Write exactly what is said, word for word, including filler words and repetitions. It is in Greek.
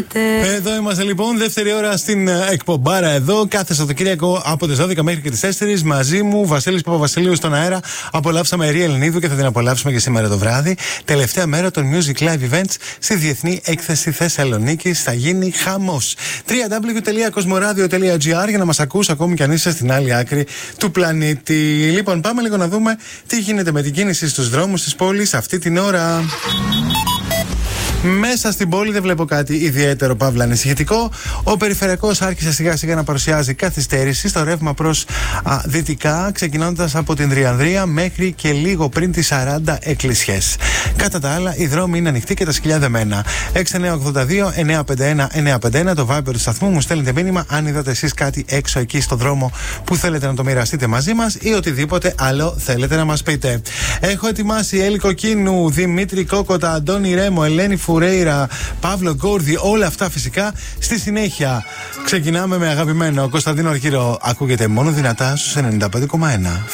Εδώ είμαστε λοιπόν, δεύτερη ώρα στην εκπομπάρα εδώ. Κάθε Σαββατοκύριακο από τις δώδεκα μέχρι και τις τέσσερις. Μαζί μου, Βασίλης Παπαβασιλείου στον αέρα. Απολαύσαμε Ρία Ελληνίδου και θα την απολαύσουμε και σήμερα το βράδυ. Τελευταία μέρα των Music Live Events στη Διεθνή Έκθεση Θεσσαλονίκης. Θα γίνει χαμός. double-u double-u double-u τελεία κοσμοράδιο τελεία τζι άρ για να μας ακούς ακόμη κι αν είσαι στην άλλη άκρη του πλανήτη. Λοιπόν, πάμε λίγο να δούμε τι γίνεται με την κίνηση στους δρόμους της πόλης αυτή την ώρα. Μέσα στην πόλη δεν βλέπω κάτι ιδιαίτερο παύλα ανησυχητικό. Ο περιφερειακός άρχισε σιγά σιγά να παρουσιάζει καθυστέρηση στο ρεύμα προς α, δυτικά, ξεκινώντας από την Τριανδρία μέχρι και λίγο πριν τις σαράντα εκκλησιές. Κατά τα άλλα, οι δρόμοι είναι ανοιχτοί και τα σκυλιά δεμένα. έξι εννιά οκτώ δύο εννιά πέντε ένα εννιά πέντε ένα το Viber του σταθμού, μου στέλνετε μήνυμα αν είδατε εσείς κάτι έξω εκεί στο δρόμο που θέλετε να το μοιραστείτε μαζί μας ή οτιδήποτε άλλο θέλετε να μας πείτε. Έχω ετοιμάσει Έλλη Κοκκίνου, Δημήτρη Κόκοτα, Αντώνη Ρέμο, Ελένη Φουρέιρα, Παύλο Γκόρδη, όλα αυτά φυσικά στη συνέχεια. Ξεκινάμε με αγαπημένο Κωνσταντίνο Αρχήρο. Ακούγεται μόνο δυνατά στους ενενήντα πέντε κόμμα ένα.